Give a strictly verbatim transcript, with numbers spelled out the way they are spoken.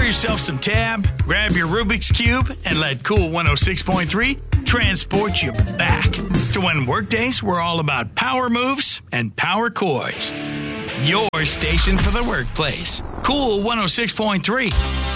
yourself some tab, grab your Rubik's Cube, and let Cool one oh six point three transport you back to when workdays were all about power moves and power chords. Your station for the workplace. Cool one oh six point three.